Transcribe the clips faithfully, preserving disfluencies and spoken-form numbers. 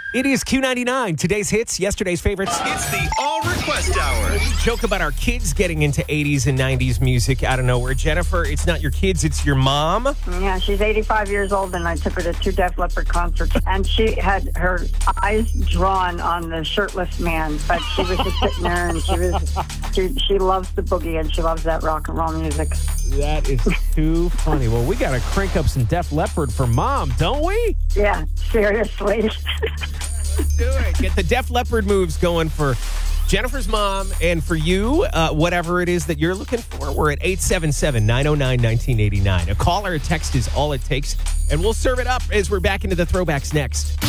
It is Q ninety-nine. Today's hits, yesterday's favorites. It's the All Request Hour. Joke about our kids getting into eighties and nineties music out of nowhere. Jennifer, it's not your kids, it's your mom. Yeah, she's eighty-five years old, and I took her to two Def Leppard concerts. And she had her eyes drawn on the shirtless man, but she was just sitting there, and she was she, she loves the boogie, and she loves that rock and roll music. That is too funny. Well, we got to crank up some Def Leppard for Mom, don't we? Yeah, seriously. Let's do it. Get the Def Leppard moves going for Jennifer's mom and for you, uh, whatever it is that you're looking for. We're at eight seven seven, nine oh nine, one nine eight nine. A call or a text is all it takes, and we'll serve it up as we're back into the throwbacks next.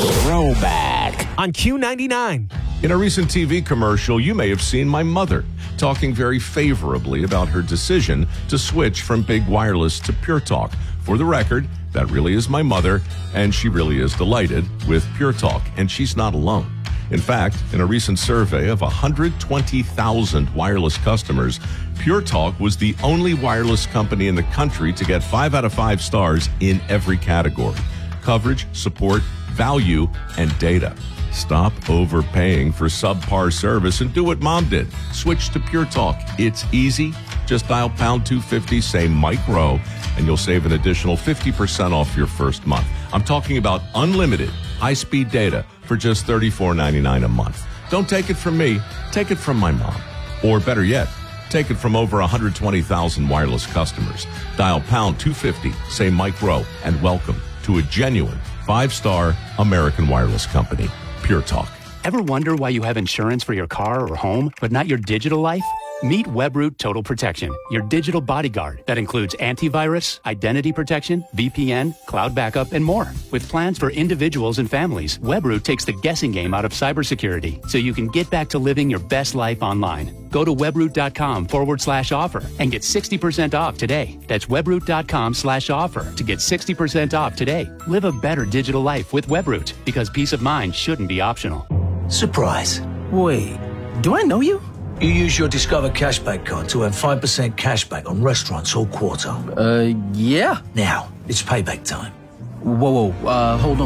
Throwback. On Q ninety-nine. In a recent T V commercial, you may have seen my mother talking very favorably about her decision to switch from big wireless to Pure Talk. For the record, that really is my mother, and she really is delighted with Pure Talk, and she's not alone. In fact, in a recent survey of one hundred twenty thousand wireless customers, Pure Talk was the only wireless company in the country to get five out of five stars in every category: coverage, support, value, and data. Stop overpaying for subpar service and do what Mom did. Switch to Pure Talk. It's easy. Just dial pound two fifty, say Mike Rowe, and you'll save an additional fifty percent off your first month. I'm talking about unlimited high-speed data for just thirty-four ninety-nine a month. Don't take it from me. Take it from my mom. Or better yet, take it from over one hundred twenty thousand wireless customers. Dial pound two fifty, say Mike Rowe, and welcome to a genuine five-star American wireless company, Pure Talk. Ever wonder why you have insurance for your car or home, but not your digital life? Meet Webroot Total Protection, your digital bodyguard that includes antivirus, identity protection, V P N, cloud backup, and more. With plans for individuals and families, Webroot takes the guessing game out of cybersecurity so you can get back to living your best life online. Go to webroot.com forward slash offer and get sixty percent off today. That's webroot.com slash offer to get sixty percent off today. Live a better digital life with Webroot, because peace of mind shouldn't be optional. Surprise. Wait, do I know you? You use your Discover Cashback card to earn five percent cashback on restaurants all quarter. Uh, yeah. Now, it's payback time. Whoa, whoa, uh, hold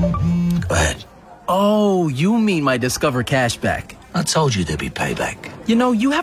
on. Go ahead. Oh, you mean my Discover Cashback. I told you there'd be payback. You know, you have